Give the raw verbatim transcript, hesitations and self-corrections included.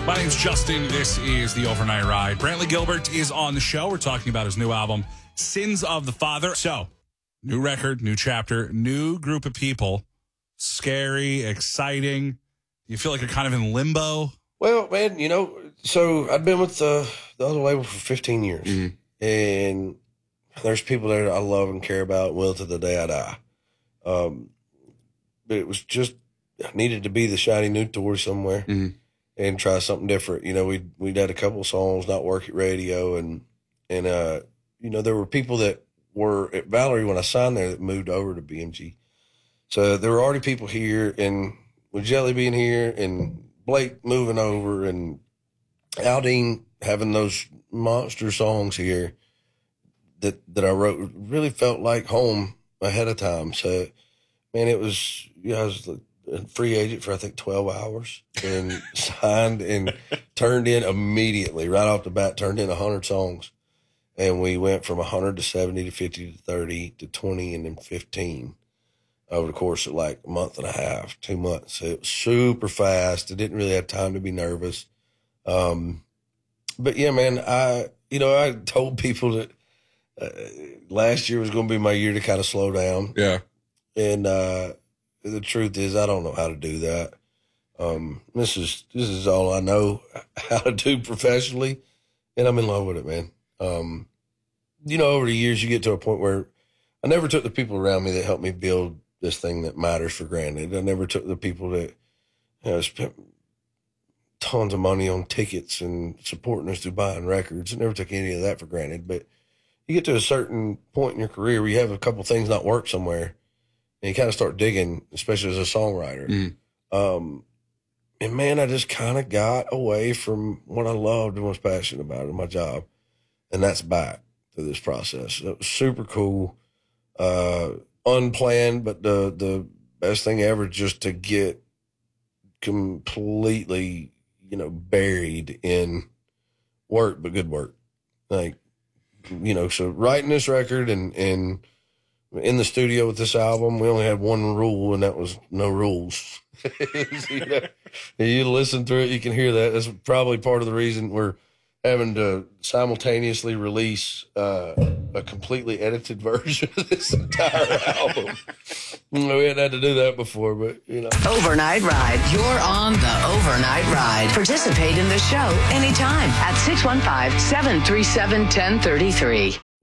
My name's Justin. This is the Overnight Ride. Brantley Gilbert is on the show. We're talking about his new album, Sins of the Father. So, new record, new chapter, new group of people. Scary, exciting. You feel like you're kind of in limbo? Well, man, you know, so I've been with the, the other label for fifteen years. Mm-hmm. And there's people that I love and care about, will to the day I die. Um, but it was just, I needed to be the shiny new toy somewhere. Mm-hmm. And try something different. You know, we we'd had a couple of songs not work at radio, and and uh, you know, there were people that were at Valerie when I signed there that moved over to B M G. So there were already people here, and with Jelly being here, and Blake moving over, and Aldine having those monster songs here that that I wrote, really felt like home ahead of time. So, man, it was, you know, I was a free agent for, I think, twelve hours and signed and turned in immediately, right off the bat, turned in one hundred songs. And we went from one hundred to seventy to fifty to thirty to twenty and then fifteen over the course of like a month and a half, two months. It was super fast. I didn't really have time to be nervous. Um, but, yeah, man, I, you know, I told people that uh, last year was going to be my year to kind of slow down. Yeah. And, uh, the truth is, I don't know how to do that. Um, this is this is all I know how to do professionally, and I'm in love with it, man. Um, you know, over the years, you get to a point where I never took the people around me that helped me build this thing that matters for granted. I never took the people that, you know, spent tons of money on tickets and supporting us through buying records. I never took any of that for granted. But you get to a certain point in your career where you have a couple things not work somewhere, and you kind of start digging, especially as a songwriter. Mm. Um, and, man, I just kind of got away from what I loved and was passionate about in my job. And that's back through this process. It was super cool, uh, unplanned, but the, the best thing ever, just to get completely, you know, buried in work, but good work. Like, you know, so writing this record and, and, in the studio with this album, we only had one rule, and that was no rules. you know, you listen through it, you can hear that. That's probably part of the reason we're having to simultaneously release uh, a completely edited version of this entire album. We hadn't had to do that before, but, you know. Overnight Ride. You're on the Overnight Ride. Participate in the show anytime at six one five, seven three seven, one zero three three.